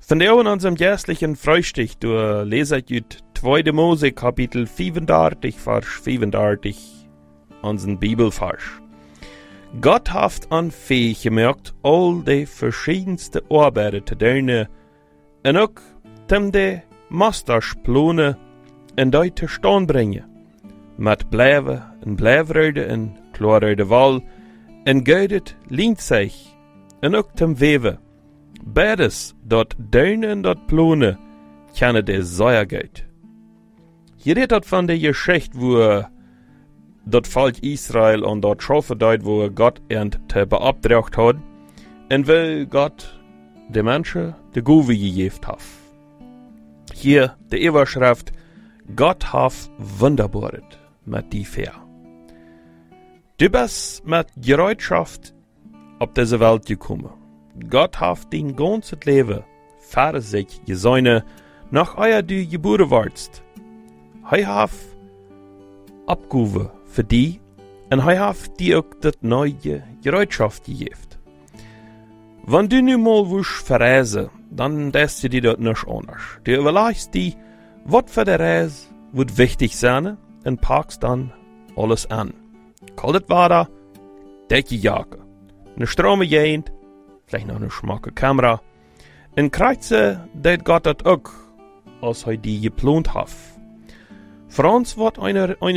Vandaag in unserem jährlichen Frühstück lesen wir 2. Mose Kapitel 35, Vers 35, unseren Bibelvers. Gott hat an fähig gemacht, all die verschiedenste Arbeiten zu tun, und auch die Masterspläne in die zu stand brengen. Met blijven en blijfreden en klaarreden wal en geudet lient zich en ook tem weven. Beides, dat duinen en dat plone, kennen de zeer goed. Je redt van de Geschichte, wo dat Volk Israel an dat Schafe deut, wo Gott te beabdracht hat, en will Gott de Menschen de Guve gegeben hat. Hier de Überschrift, Gott hat wunderbaret mit die Fair. Du bist mit Bereitschaft auf diese Welt gekommen. Gott hat dein ganzes Leben für sich gesäune, nach euer du geboren warst. Er hat Abgabe für die und er hat dir auch das neue Bereitschaft gegeben. Wenn du nun mal willst verreisen, dann lässt du dir das nicht anders. Du überlegst dir, was für die Reise wird wichtig sein und packst dann alles an. Kaltes Wasser, dicke Jacke, eine stramme Jagd, vielleicht noch eine schmacke Kamera. Und Kreuze, das Gott das auch, als er die geplant hat. Für uns wird eine